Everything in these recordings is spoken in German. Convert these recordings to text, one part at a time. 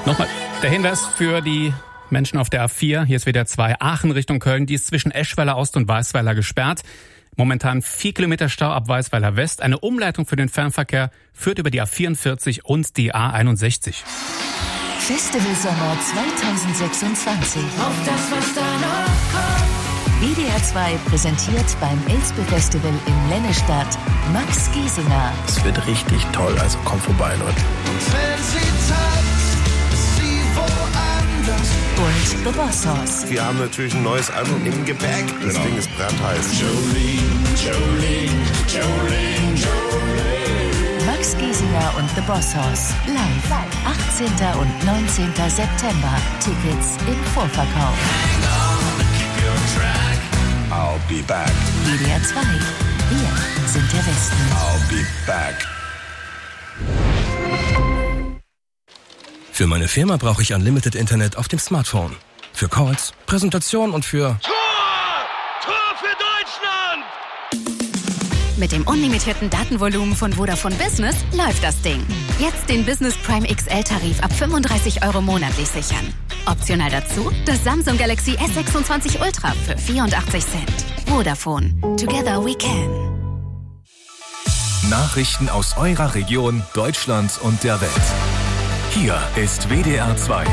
Nochmal der Hinweis für die Menschen auf der A4. Hier ist WDR 2 Aachen Richtung Köln. Die ist zwischen Eschweiler Ost und Weißweiler gesperrt. Momentan 4 Kilometer Stau ab Weißweiler West. Eine Umleitung für den Fernverkehr führt über die A44 und die A61. Festival Sommer 2026. Auf das, was da noch kommt. WDR 2 präsentiert beim Elspe Festival in Lennestadt Max Giesinger. Es wird richtig toll, also kommt vorbei, Leute. Und wenn sie tanzt, ist sie woanders. Und The Boss Hoss. Wir haben natürlich ein neues Album im Gepäck. Das Ding ist brandheiß. Max Giesinger und The Boss Hoss. Live. 18. und 19. September. Tickets im Vorverkauf. I'll be back. WDR 2. Wir sind der Westen. I'll be back. Für meine Firma brauche ich Unlimited Internet auf dem Smartphone. Für Calls, Präsentation und für... Tor für Deutschland! Mit dem unlimitierten Datenvolumen von Vodafone Business läuft das Ding. Jetzt den Business Prime XL-Tarif ab 35 € monatlich sichern. Optional dazu das Samsung Galaxy S26 Ultra für 84 Cent. Vodafone. Together we can. Nachrichten aus eurer Region, Deutschland und der Welt. Hier ist WDR 2.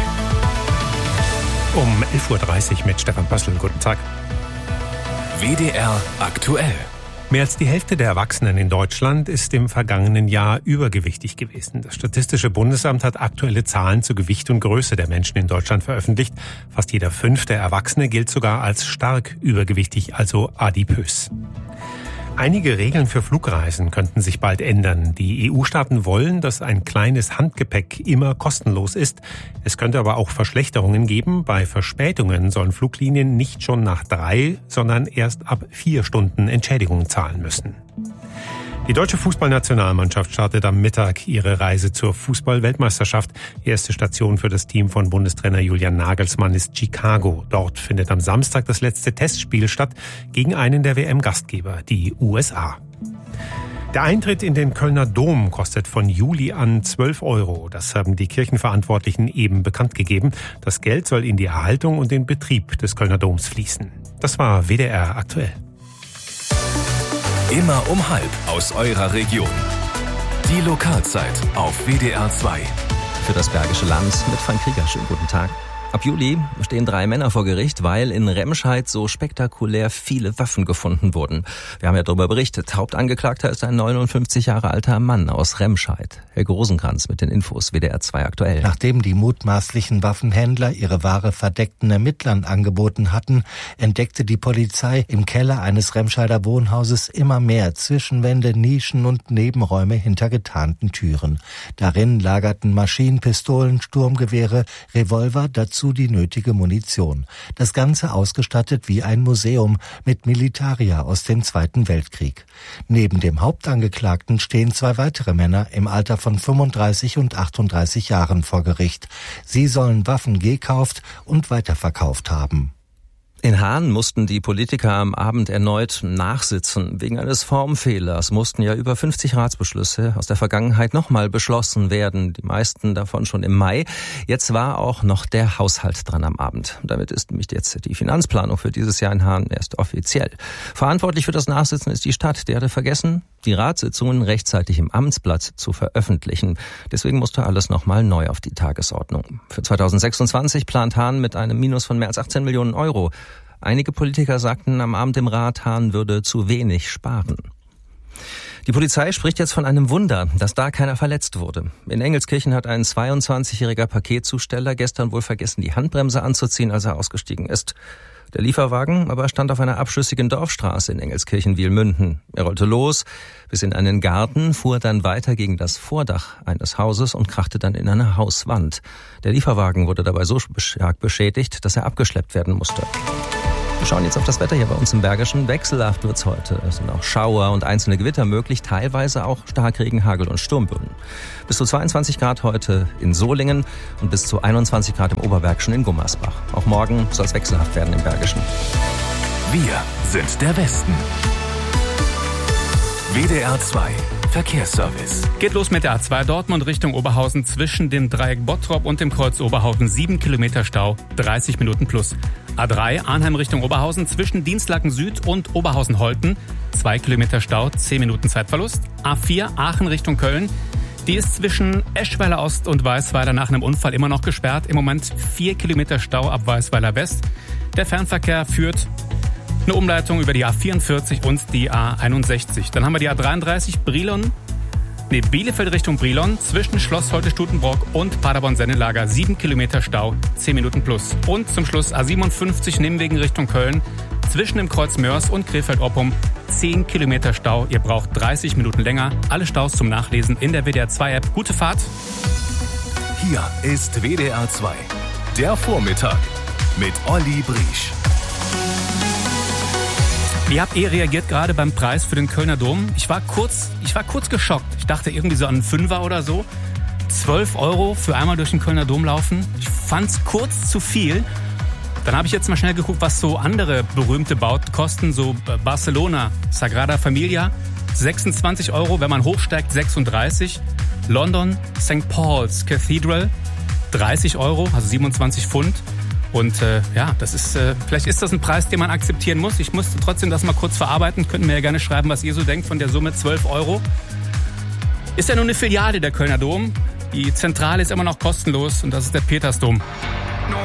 Um 11.30 Uhr mit Stefan Pössl. Guten Tag. WDR aktuell. Mehr als die Hälfte der Erwachsenen in Deutschland ist im vergangenen Jahr übergewichtig gewesen. Das Statistische Bundesamt hat aktuelle Zahlen zu Gewicht und Größe der Menschen in Deutschland veröffentlicht. Fast jeder 5. Erwachsene gilt sogar als stark übergewichtig, also adipös. Einige Regeln für Flugreisen könnten sich bald ändern. Die EU-Staaten wollen, dass ein kleines Handgepäck immer kostenlos ist. Es könnte aber auch Verschlechterungen geben. Bei Verspätungen sollen Fluglinien nicht schon nach 3, sondern erst ab 4 Stunden Entschädigung zahlen müssen. Die deutsche Fußballnationalmannschaft startet am Mittag ihre Reise zur Fußball-Weltmeisterschaft. Erste Station für das Team von Bundestrainer Julian Nagelsmann ist Chicago. Dort findet am Samstag das letzte Testspiel statt gegen einen der WM-Gastgeber, die USA. Der Eintritt in den Kölner Dom kostet von Juli an 12 €. Das haben die Kirchenverantwortlichen eben bekannt gegeben. Das Geld soll in die Erhaltung und den Betrieb des Kölner Doms fließen. Das war WDR aktuell. Immer um 12:30 aus eurer Region. Die Lokalzeit auf WDR 2. Für das Bergische Land mit Frank Krieger. Schönen guten Tag. Ab Juli stehen 3 Männer vor Gericht, weil in Remscheid so spektakulär viele Waffen gefunden wurden. Wir haben ja darüber berichtet. Hauptangeklagter ist ein 59 Jahre alter Mann aus Remscheid. Herr Rosenkranz mit den Infos, WDR 2 aktuell. Nachdem die mutmaßlichen Waffenhändler ihre Ware verdeckten Ermittlern angeboten hatten, entdeckte die Polizei im Keller eines Remscheider Wohnhauses immer mehr Zwischenwände, Nischen und Nebenräume hinter getarnten Türen. Darin lagerten Maschinenpistolen, Sturmgewehre, Revolver, dazu die nötige Munition. Das Ganze ausgestattet wie ein Museum mit Militaria aus dem Zweiten Weltkrieg. Neben dem Hauptangeklagten stehen 2 weitere Männer im Alter von 35 und 38 Jahren vor Gericht. Sie sollen Waffen gekauft und weiterverkauft haben. In Hahn mussten die Politiker am Abend erneut nachsitzen. Wegen eines Formfehlers mussten ja über 50 Ratsbeschlüsse aus der Vergangenheit nochmal beschlossen werden. Die meisten davon schon im Mai. Jetzt war auch noch der Haushalt dran am Abend. Damit ist nämlich jetzt die Finanzplanung für dieses Jahr in Hahn erst offiziell. Verantwortlich für das Nachsitzen ist die Stadt. Die hatte vergessen, die Ratssitzungen rechtzeitig im Amtsblatt zu veröffentlichen. Deswegen musste alles nochmal neu auf die Tagesordnung. Für 2026 plant Hahn mit einem Minus von mehr als 18 Millionen €. Einige Politiker sagten am Abend im Rat, Hahn würde zu wenig sparen. Die Polizei spricht jetzt von einem Wunder, dass da keiner verletzt wurde. In Engelskirchen hat ein 22-jähriger Paketzusteller gestern wohl vergessen, die Handbremse anzuziehen, als er ausgestiegen ist. Der Lieferwagen aber stand auf einer abschüssigen Dorfstraße in Engelskirchen-Wielmünden. Er rollte los bis in einen Garten, fuhr dann weiter gegen das Vordach eines Hauses und krachte dann in eine Hauswand. Der Lieferwagen wurde dabei so stark beschädigt, dass er abgeschleppt werden musste. Wir schauen jetzt auf das Wetter hier bei uns im Bergischen. Wechselhaft wird's heute. Es sind auch Schauer und einzelne Gewitter möglich, teilweise auch Starkregen, Hagel und Sturmböen. Bis zu 22 Grad heute in Solingen und bis zu 21 Grad im Oberbergischen in Gummersbach. Auch morgen soll es wechselhaft werden im Bergischen. Wir sind der Westen. WDR 2 Verkehrsservice. Geht los mit der A2 Dortmund Richtung Oberhausen zwischen dem Dreieck Bottrop und dem Kreuz Oberhausen. 7 Kilometer Stau, 30 Minuten plus. A3 Arnheim Richtung Oberhausen zwischen Dienstlaken Süd und Oberhausen-Holten. 2 Kilometer Stau, 10 Minuten Zeitverlust. A4 Aachen Richtung Köln. Die ist zwischen Eschweiler Ost und Weißweiler nach einem Unfall immer noch gesperrt. Im Moment 4 Kilometer Stau ab Weißweiler West. Der Fernverkehr führt eine Umleitung über die A44 und die A61. Dann haben wir die A33 Bielefeld Richtung Brilon zwischen Schloss Holte-Stutenbrock und Paderborn-Sennelager. 7 Kilometer Stau, 10 Minuten plus. Und zum Schluss A57 Nimwegen Richtung Köln zwischen dem Kreuz Mörs und Krefeld-Oppum. 10 Kilometer Stau. Ihr braucht 30 Minuten länger. Alle Staus zum Nachlesen in der WDR 2 App. Gute Fahrt. Hier ist WDR 2. Der Vormittag mit Olli Briesch. Wie habt ihr reagiert gerade beim Preis für den Kölner Dom? Ich war kurz geschockt. Ich dachte irgendwie so an einen Fünfer oder so. 12 € für einmal durch den Kölner Dom laufen. Ich fand's kurz zu viel. Dann habe ich jetzt mal schnell geguckt, was so andere berühmte Bauten kosten. So Barcelona, Sagrada Familia, 26 €, wenn man hochsteigt 36. London, St. Paul's Cathedral, 30 €, also 27 Pfund. Und das ist vielleicht ist das ein Preis, den man akzeptieren muss. Ich musste trotzdem das mal kurz verarbeiten. Könnt mir ja gerne schreiben, was ihr so denkt von der Summe 12 €. Ist ja nur eine Filiale der Kölner Dom. Die Zentrale ist immer noch kostenlos und das ist der Petersdom.